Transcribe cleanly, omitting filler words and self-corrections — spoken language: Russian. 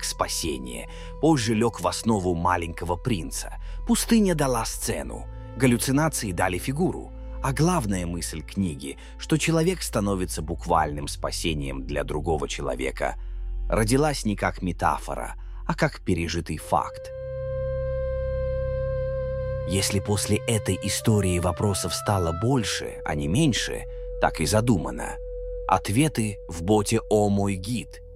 как спасение, позже лег в основу «Маленького принца». Пустыня дала сцену, галлюцинации дали фигуру, а главная мысль книги, что человек становится буквальным спасением для другого человека, родилась не как метафора, а как пережитый факт. Если после этой истории вопросов стало больше, а не меньше, так и задумано. Ответы в боте «О мой гид».